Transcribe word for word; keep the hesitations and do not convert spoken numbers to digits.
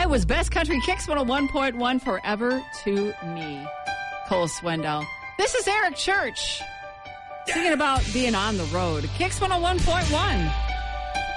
Iowa's Best Country Kicks one oh one point one, Forever to Me. Cole Swindell. This is Eric Church singing about being on the road. Kicks one oh one point one.